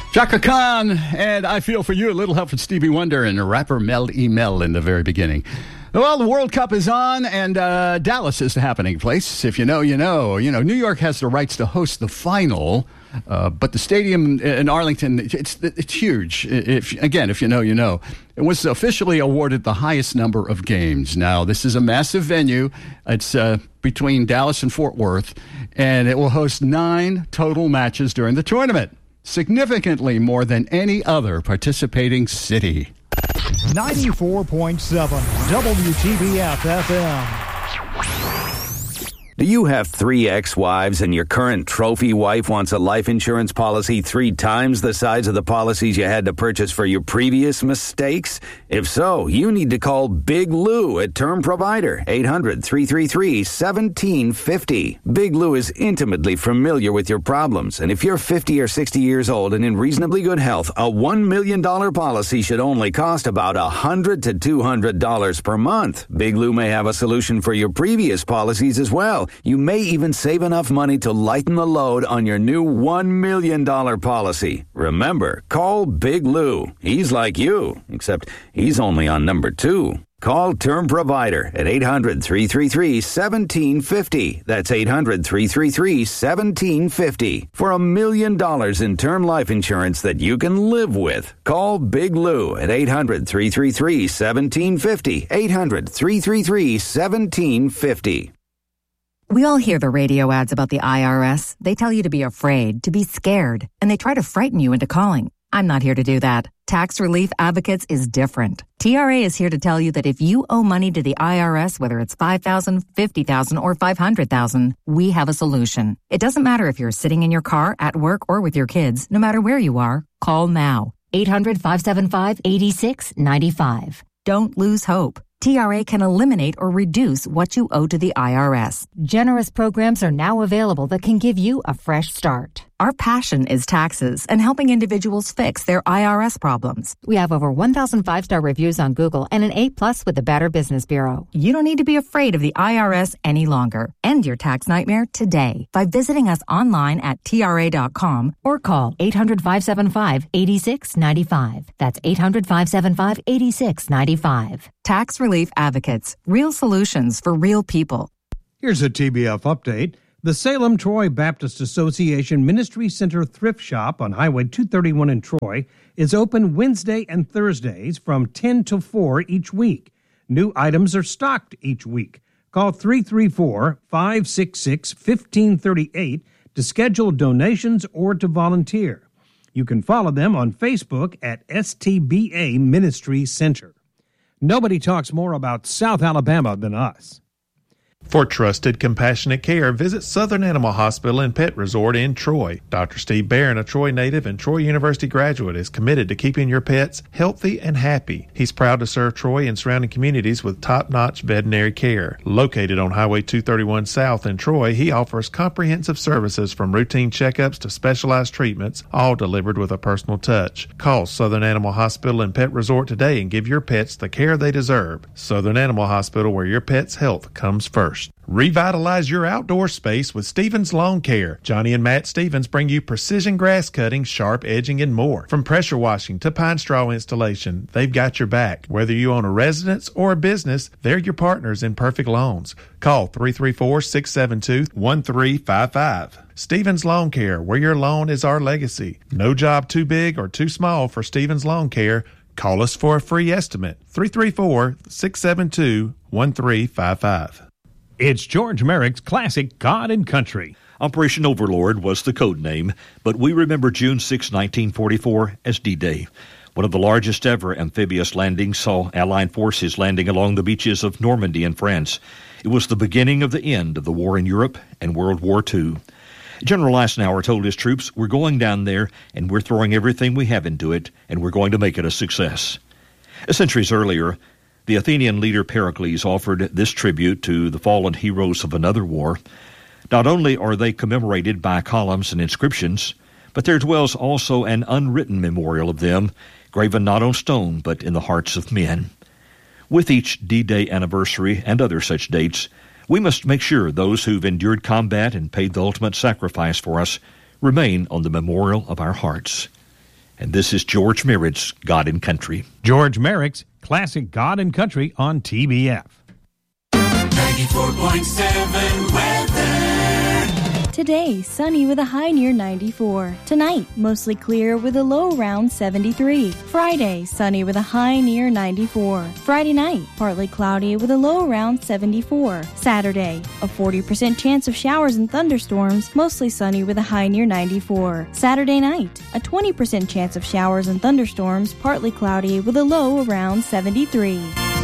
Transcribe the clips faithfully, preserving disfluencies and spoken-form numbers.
Chaka Khan, and I Feel For You, a little help from Stevie Wonder and rapper Mel E. Mel in the very beginning. Well, the World Cup is on, and uh, Dallas is the happening place. If you know, you know. You know, New York has the rights to host the final, uh, but the stadium in Arlington, it's it's huge. If again, if you know, you know. It was officially awarded the highest number of games. Now, this is a massive venue. It's uh, between Dallas and Fort Worth, and it will host nine total matches during the tournament. Significantly more than any other participating city. ninety-four point seven W T B F F M. Do you have three ex-wives and your current trophy wife wants a life insurance policy three times the size of the policies you had to purchase for your previous mistakes? If so, you need to call Big Lou at Term Provider, eight hundred, three three three, one seven five zero. Big Lou is intimately familiar with your problems, and if you're fifty or sixty years old and in reasonably good health, a one million dollars policy should only cost about one hundred to two hundred dollars per month. Big Lou may have a solution for your previous policies as well. You may even save enough money to lighten the load on your new one million dollars policy. Remember, call Big Lou. He's like you, except he's only on number two. Call Term Provider at eight hundred, three three three, one seven five zero. That's eight hundred, three three three, one seven five zero. For a million dollars in term life insurance that you can live with. Call Big Lou at eight hundred, three three three, one seven five zero. eight hundred, three three three, one seven five zero. We all hear the radio ads about the I R S. They tell you to be afraid, to be scared, and they try to frighten you into calling. I'm not here to do that. Tax Relief Advocates is different. T R A is here to tell you that if you owe money to the I R S, whether it's five thousand dollars, fifty thousand dollars, or five hundred thousand dollars, we have a solution. It doesn't matter if you're sitting in your car, at work, or with your kids. No matter where you are, call now. eight hundred, five seven five, eight six nine five. Don't lose hope. T R A can eliminate or reduce what you owe to the I R S. Generous programs are now available that can give you a fresh start. Our passion is taxes and helping individuals fix their I R S problems. We have over one thousand five-star reviews on Google and an A plus with the Better Business Bureau. You don't need to be afraid of the I R S any longer. End your tax nightmare today by visiting us online at T R A dot com or call eight hundred, five seven five, eight six nine five. That's eight hundred, five seven five, eight six nine five. Tax Relief Advocates. Real solutions for real people. Here's a T B F update. The Salem Troy Baptist Association Ministry Center Thrift Shop on Highway two thirty-one in Troy is open Wednesday and Thursdays from ten to four each week. New items are stocked each week. Call three three four, five six six, one five three eight to schedule donations or to volunteer. You can follow them on Facebook at S T B A Ministry Center. Nobody talks more about South Alabama than us. For trusted, compassionate care, visit Southern Animal Hospital and Pet Resort in Troy. Doctor Steve Barron, a Troy native and Troy University graduate, is committed to keeping your pets healthy and happy. He's proud to serve Troy and surrounding communities with top-notch veterinary care. Located on Highway two thirty-one South in Troy, he offers comprehensive services from routine checkups to specialized treatments, all delivered with a personal touch. Call Southern Animal Hospital and Pet Resort today and give your pets the care they deserve. Southern Animal Hospital, where your pet's health comes first. Revitalize your outdoor space with Stevens Lawn Care. Johnny and Matt Stevens bring you precision grass cutting, sharp edging, and more. From pressure washing to pine straw installation, they've got your back. Whether you own a residence or a business, they're your partners in perfect lawns. Call three three four, six seven two, one three five five. Stevens Lawn Care, where your lawn is our legacy. No job too big or too small for Stevens Lawn Care. Call us for a free estimate. three three four, six seven two, one three five five. It's George Merrick's classic God and Country. Operation Overlord was the code name, but we remember June sixth, nineteen forty-four as D-Day. One of the largest ever amphibious landings saw Allied forces landing along the beaches of Normandy in France. It was the beginning of the end of the war in Europe and World War Two. General Eisenhower told his troops, "We're going down there, and we're throwing everything we have into it, and we're going to make it a success." Centuries earlier, the Athenian leader Pericles offered this tribute to the fallen heroes of another war. Not only are they commemorated by columns and inscriptions, but there dwells also an unwritten memorial of them, graven not on stone, but in the hearts of men. With each D-Day anniversary and other such dates, we must make sure those who've endured combat and paid the ultimate sacrifice for us remain on the memorial of our hearts. And this is George Merritt's God and Country. George Merrick's classic God and Country on T B F. ninety-four point seven weather. Today, sunny with a high near ninety-four. Tonight, mostly clear with a low around seventy-three. Friday, sunny with a high near ninety-four. Friday night, partly cloudy with a low around seventy-four. Saturday, a forty percent chance of showers and thunderstorms, mostly sunny with a high near ninety-four. Saturday night, a twenty percent chance of showers and thunderstorms, partly cloudy with a low around seventy-three.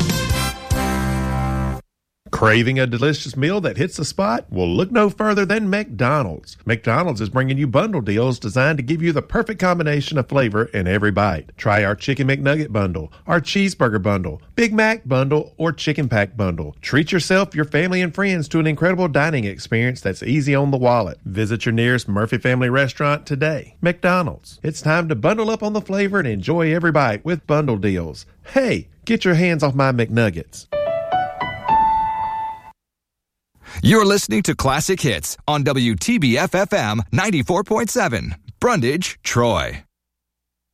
Craving a delicious meal that hits the spot? Well, look no further than McDonald's. McDonald's is bringing you bundle deals designed to give you the perfect combination of flavor in every bite. Try our Chicken McNugget bundle, our Cheeseburger bundle, Big Mac bundle, or Chicken Pack bundle. Treat yourself, your family, and friends to an incredible dining experience that's easy on the wallet. Visit your nearest Murphy Family restaurant today. McDonald's. It's time to bundle up on the flavor and enjoy every bite with bundle deals. Hey, get your hands off my McNuggets. You're listening to Classic Hits on W T B F F M ninety-four point seven, Brundage, Troy.